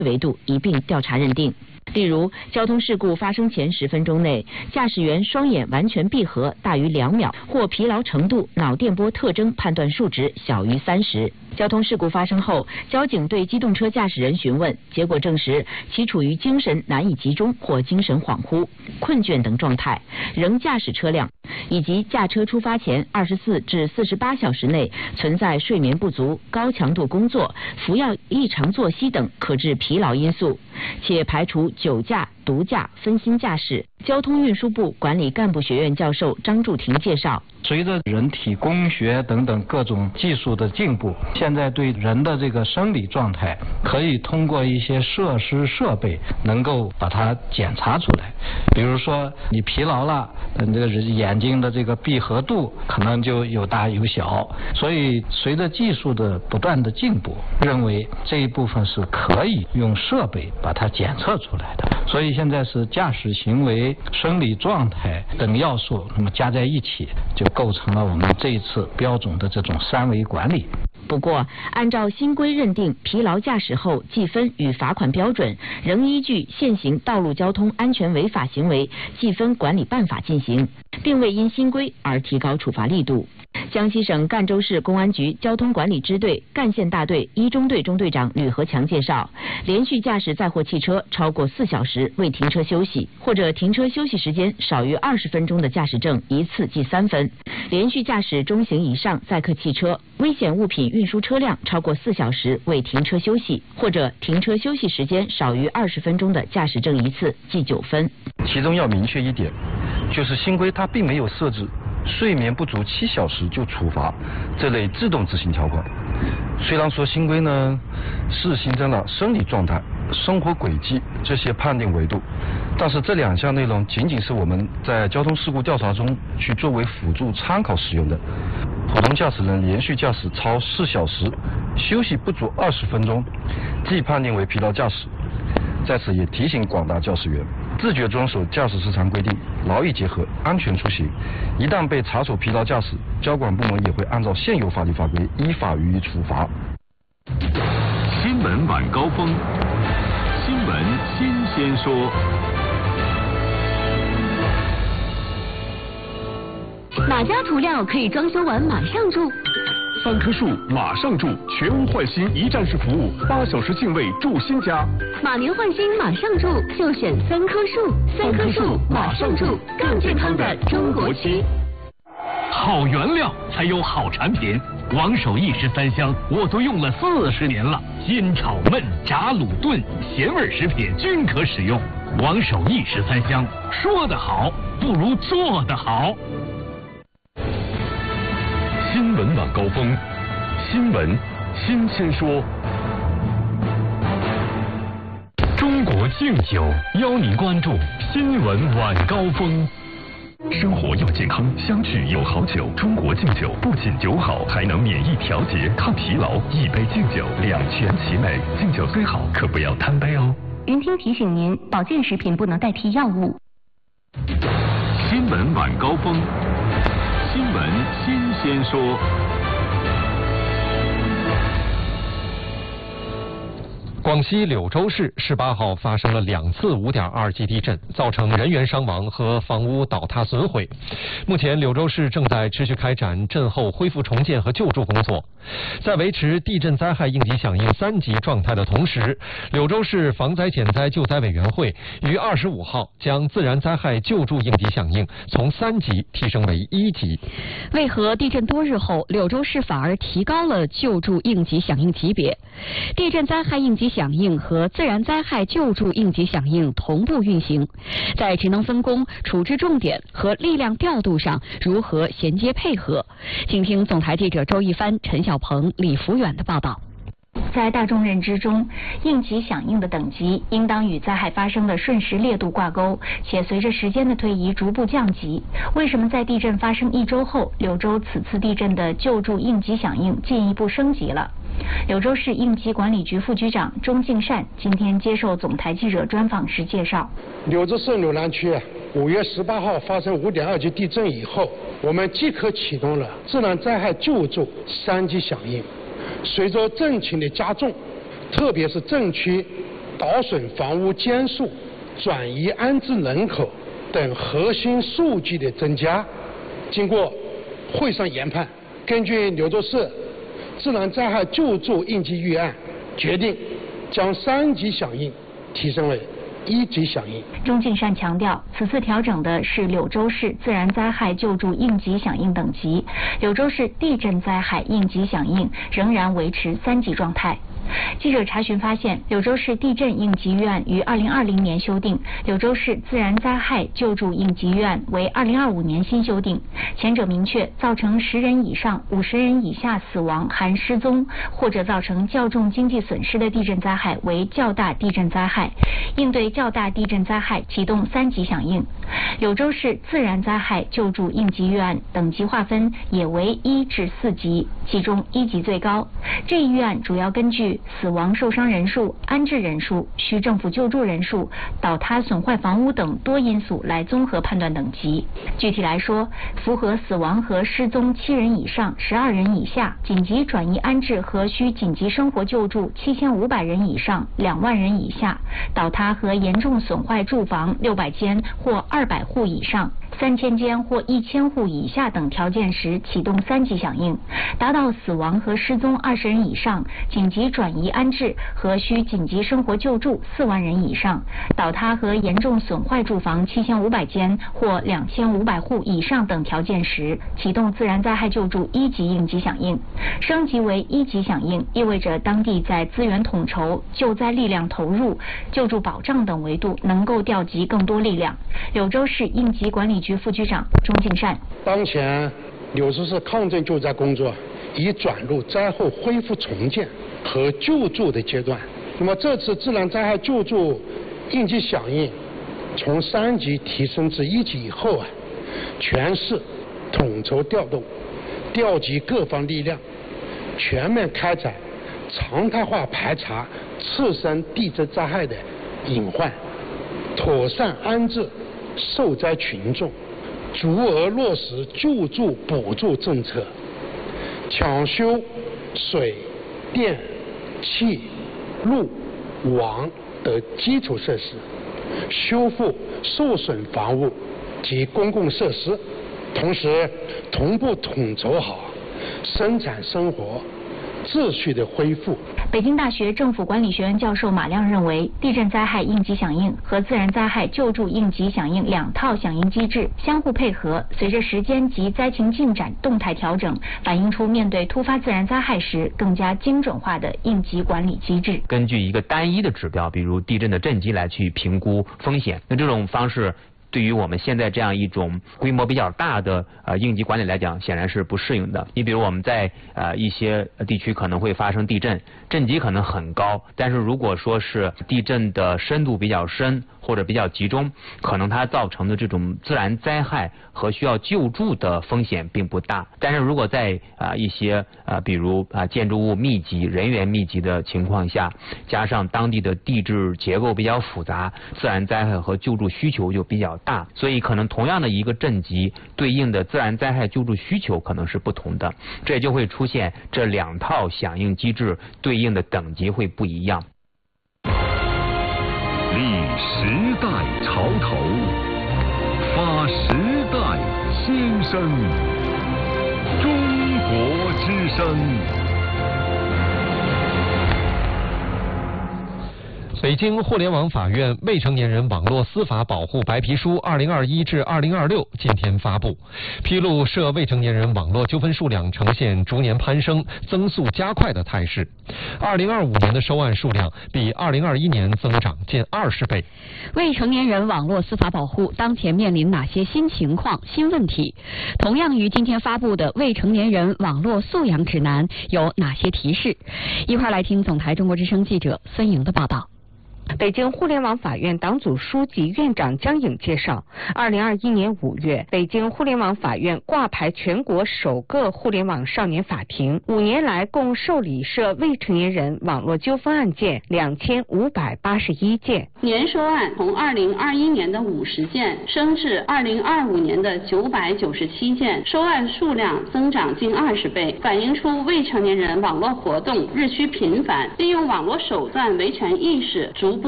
维度一并调查认定。例如，交通事故发生前10分钟内，驾驶员双眼完全闭合大于2秒，或疲劳程度、脑电波特征判断数值小于30。交通事故发生后，交警对机动车驾驶人询问，结果证实其处于精神难以集中或精神恍惚、困倦等状态，仍驾驶车辆，以及驾车出发前24至48小时内存在睡眠不足、高强度工作、服药异常作息等可致疲劳因素，且排除酒驾、毒驾、分心驾驶。交通运输部管理干部学院教授张柱廷介绍， 随着人体工学等等各种技术的进步，现在对人的这个生理状态可以通过一些设施设备能够把它检查出来。比如说你疲劳了，这个眼睛的这个闭合度可能就有大有小，所以随着技术的不断的进步，认为这一部分是可以用设备把它检测出来的。所以现在是驾驶行为、生理状态等要素，那么加在一起，就构成了我们这一次标准的这种3维管理。 不过，按照新规认定疲劳驾驶后记分与罚款标准，仍依据现行《道路交通安全违法行为记分管理办法》进行，并未因新规而提高处罚力度。江西省赣州市公安局交通管理支队赣县大队1中队中队长吕和强介绍，连续驾驶载货汽车超过4小时未停车休息，或者停车休息时间少于20分钟的驾驶证一次记3分；连续驾驶中型以上载客汽车、危险物品运输车辆超过4小时未停车休息，或者停车休息时间少于20分钟的驾驶证一次记9分。 其中要明确一点，就是新规它并没有设置睡眠不足7小时就处罚这类自动执行条款。虽然说新规呢是新增了生理状态、生活轨迹这些判定维度，但是这2项内容仅仅是我们在交通事故调查中去作为辅助参考使用的。普通驾驶人连续驾驶超4小时，休息不足20分钟，即判定为疲劳驾驶。在此也提醒广大驾驶员，自觉遵守驾驶时长规定，劳逸结合，安全出行。一旦被查处疲劳驾驶，交管部门也会按照现有法律法规依法予以处罚。 新闻晚高峰，新闻新鲜说。 哪家涂料可以装修完马上住 ？3棵树马上住，全屋换新一站式服务，8小时净位住新家。 马年换新马上住，就选3棵树，3棵树马上住，更健康的中国区。 好原料才有好产品，王守义式3香我都用了40年了，煎炒焖炸卤炖咸味食品均可使用。王守义式3香，说得好不如做得好。 新闻晚高峰，新闻新鲜说。中国敬酒邀您关注新闻晚高峰。生活要健康，相聚有好酒。中国敬酒不仅酒好，还能免疫调节、抗疲劳。一杯敬酒，2全其美。敬酒虽好，可不要贪杯哦。 云听提醒您，保健食品不能代替药物。 新闻晚高峰，新闻新鲜说。 广西柳州市18号发生了2次5.2级地震，造成人员伤亡和房屋倒塌损毁。目前，柳州市正在持续开展震后恢复重建和救助工作。在维持地震灾害应急响应3级状态的同时，柳州市防灾减灾救灾委员会于25号将自然灾害救助应急响应从3级提升为1级。 为何地震多日后，柳州市反而提高了救助应急响应级别？地震灾害应急响应和自然灾害救助应急响应同步运行，在职能分工、处置重点和力量调度上如何衔接配合？请听总台记者周一帆、陈小鹏、李福远的报道。 在大众认知中，应急响应的等级应当与灾害发生的瞬时烈度挂钩，且随着时间的推移逐步降级。为什么在地震发生1周后，柳州此次地震的救助应急响应进一步升级了？柳州市应急管理局副局长钟敬善今天接受总台记者专访时介绍， 柳州市柳南区5月18号发生5.2级地震以后，我们即刻启动了自然灾害救助3级响应。随着震情的加重，特别是震区倒损房屋间数、转移安置人口等核心数据的增加。经过会上研判，根据柳州市自然灾害救助应急预案，决定将3级响应提升为1级响应。 钟敬善强调，此次调整的是柳州市自然灾害救助应急响应等级，柳州市地震灾害应急响应仍然维持3级状态。记者查询发现，柳州市地震应急预案于2020年修订，柳州市自然灾害救助应急预案为2025年新修订。前者明确，造成10人以上50人以下死亡含失踪，或者造成较重经济损失的地震灾害为较大地震灾害，应对较大地震灾害启动3级响应。柳州市自然灾害救助应急预案等级划分也为1至4级，其中1级最高。这一预案主要根据死亡受伤人数、安置人数、需政府救助人数、倒塌损坏房屋等多因素来综合判断等级。具体来说，符合死亡和失踪7人以上12人以下，紧急转移安置和需紧急生活救助7500人以上2万人以下，倒塌和严重损坏住房600间或200户以上3000间或1000户以下等条件时启动3级响应，达到死亡和失踪20人以上，紧急转移安置和需紧急生活救助4万人以上，倒塌和严重损坏住房7500间或2500户以上等条件时启动自然灾害救助1级应急响应。升级为1级响应意味着当地在资源统筹、救灾力量投入、救助保障等维度能够调集更多力量。柳州市应急管理局副局长钟敬善， 当前柳州市抗震救灾工作已转入灾后恢复重建和救助的阶段。那么这次自然灾害救助应急响应从3级提升至1级以后全市统筹调动，调集各方力量，全面开展常态化排查次生地震灾害的隐患，妥善安置受灾群众，足额落实救助补助政策，抢修水电气路网等基础设施，修复受损房屋及公共设施，同时同步统筹好生产生活秩序的恢复。 北京大学政府管理学院教授马亮认为，地震灾害应急响应和自然灾害救助应急响应2套响应机制相互配合，随着时间及灾情进展动态调整，反映出面对突发自然灾害时更加精准化的应急管理机制。 根据一个单一的指标，比如地震的震级来去评估风险，那这种方式对于我们现在这样一种规模比较大的应急管理来讲，显然是不适应的。你比如我们在一些地区可能会发生地震，震级可能很高，但是如果说是地震的深度比较深或者比较集中，可能它造成的这种自然灾害和需要救助的风险并不大。但是如果在一些比如建筑物密集、人员密集的情况下，加上当地的地质结构比较复杂，自然灾害和救助需求就比较大，所以可能同样的一个震级对应的自然灾害救助需求可能是不同的，这就会出现这2套响应机制对应的等级会不一样。 立时代潮头，发时代新声，中国之声。 北京互联网法院未成年人网络司法保护白皮书2021至2026今天发布，披露涉未成年人网络纠纷数量呈现逐年攀升、增速加快的态势。2025年的收案数量比2021年增长近20倍。 未成年人网络司法保护当前面临哪些新情况、新问题？同样于今天发布的未成年人网络素养指南有哪些提示？一块来听总台中国之声记者孙莹的报道。 北京互联网法院党组书记、院长江颖介绍，2021年5月，北京互联网法院挂牌全国首个互联网少年法庭，5年来共受理涉未成年人网络纠纷案件2581件， 年收案从2021年的50件升至2025年的997件，收案数量增长近20倍，反映出未成年人网络活动日趋频繁，利用网络手段维权意识逐